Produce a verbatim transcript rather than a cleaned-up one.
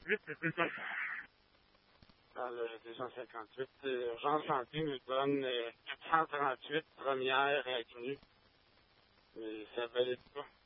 cinquante-huit, c'est ça. Dans le deux cent cinquante-huit, euh, Urgence Santé nous donne euh, quatre cent trente-huit premières inclus. Mais ça valide pas.